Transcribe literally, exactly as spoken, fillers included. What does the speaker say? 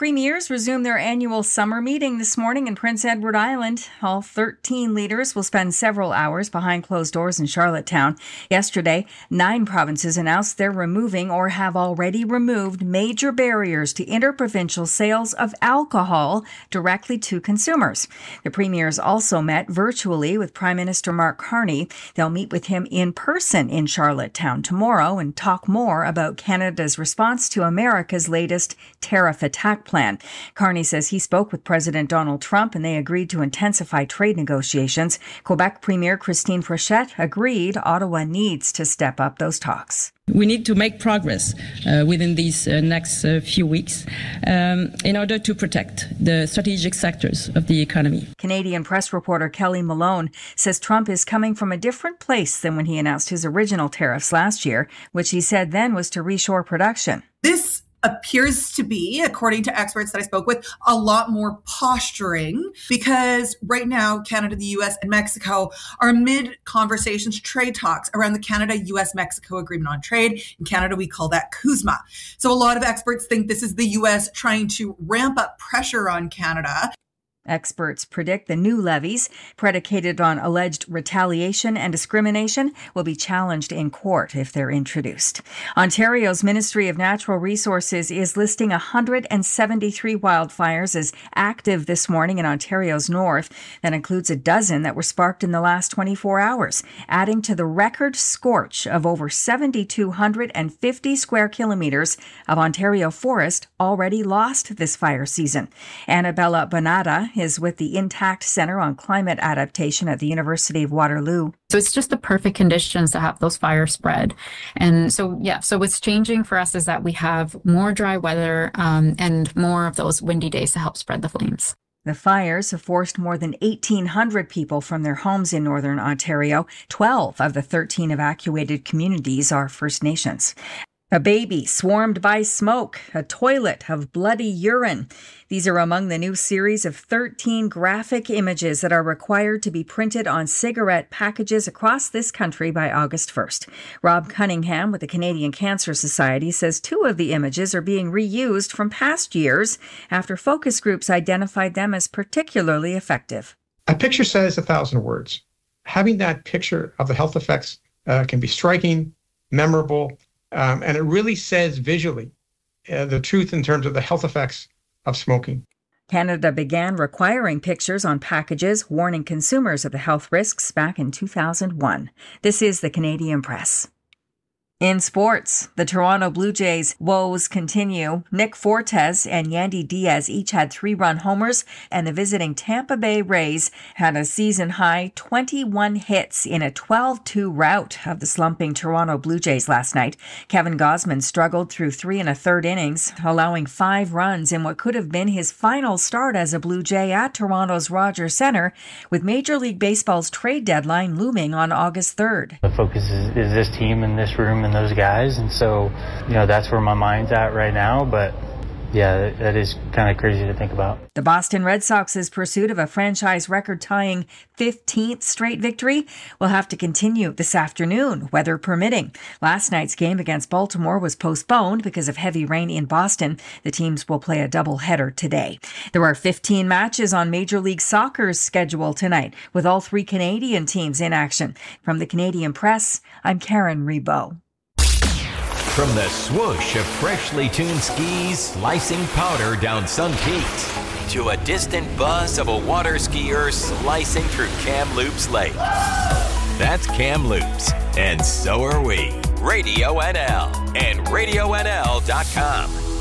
premiers resumed their annual summer meeting this morning in Prince Edward Island. All thirteen leaders will spend several hours behind closed doors in Charlottetown. Yesterday, nine provinces announced they're removing or have already removed major barriers to interprovincial sales of alcohol directly to consumers. The premiers also met virtually with Prime Minister Mark Carney. They'll meet with him in person in Charlottetown tomorrow and talk more about Canada's response to America's latest tariff attack plan. Carney says he spoke with President Donald Trump and they agreed to intensify trade negotiations. Quebec Premier Christine Fréchette agreed Ottawa needs to step up those talks. We need to make progress uh, within these uh, next uh, few weeks um, in order to protect the strategic sectors of the economy. Canadian press reporter Kelly Malone says Trump is coming from a different place than when he announced his original tariffs last year, which he said then was to reshore production. This appears to be, according to experts that I spoke with, a lot more posturing because right now Canada, the U S, and Mexico are amid conversations, trade talks around the Canada-U S-Mexico Agreement on Trade. In Canada, we call that CUSMA. So a lot of experts think this is the U S trying to ramp up pressure on Canada. Experts predict the new levies, predicated on alleged retaliation and discrimination, will be challenged in court if they're introduced. Ontario's Ministry of Natural Resources is listing one hundred seventy-three wildfires as active this morning in Ontario's north. That includes a dozen that were sparked in the last twenty-four hours, adding to the record scorch of over seven thousand two hundred fifty square kilometres of Ontario forest already lost this fire season. Annabella Bonata is with the Intact Centre on Climate Adaptation at the University of Waterloo. So it's just the perfect conditions to have those fires spread. And so, yeah, so what's changing for us is that we have more dry weather um, and more of those windy days to help spread the flames. The fires have forced more than eighteen hundred people from their homes in northern Ontario. twelve of the thirteen evacuated communities are First Nations. A baby swarmed by smoke, a toilet of bloody urine. These are among the new series of thirteen graphic images that are required to be printed on cigarette packages across this country by August first. Rob Cunningham with the Canadian Cancer Society says two of the images are being reused from past years after focus groups identified them as particularly effective. A picture says a thousand words. Having that picture of the health effects uh, can be striking, memorable, Um, and it really says visually uh, the truth in terms of the health effects of smoking. Canada began requiring pictures on packages warning consumers of the health risks back in two thousand one. This is the Canadian Press. In sports, the Toronto Blue Jays' woes continue. Nick Fortes and Yandy Diaz each had three-run homers, and the visiting Tampa Bay Rays had a season-high twenty-one hits in a twelve two rout of the slumping Toronto Blue Jays last night. Kevin Gausman struggled through three and a third innings, allowing five runs in what could have been his final start as a Blue Jay at Toronto's Rogers Centre, with Major League Baseball's trade deadline looming on August third. The focus is, is this team in this room and those guys, and so you know that's where my mind's at right now. But yeah, that is kind of crazy to think about. The Boston Red Sox's pursuit of a franchise record-tying fifteenth straight victory will have to continue this afternoon, weather permitting. Last night's game against Baltimore was postponed because of heavy rain in Boston. The teams will play a doubleheader today. There are fifteen matches on Major League Soccer's schedule tonight, with all three Canadian teams in action. From the Canadian Press, I'm Karen Rebo. From the swoosh of freshly tuned skis slicing powder down Sun Peaks to a distant buzz of a water skier slicing through Kamloops Lake. That's Kamloops, and so are we. Radio N L and radio N L dot com.